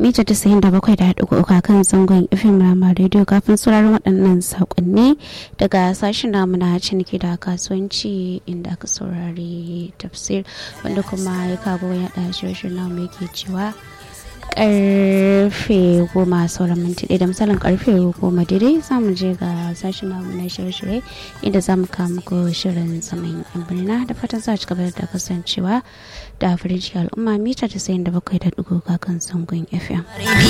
mita 97.3 kan zangon FM Rama Radio. Kafin sauraron waɗannan saƙonni daga sashen namu na ciniki da kasuwanci inda aka saurari tafsir wanda kuma ya kawo yaɗa shirin namu yake cewa karfe 10 sauran minti ɗaya da misalin karfe 10 daidai za mu je ga sashen namu na shirye-shirye inda za mu kawo muku shirin zaman yan birna da fatan za a ci gaba da kasancewa da farin ciki al'umma mita 97.3 kan zangon FM.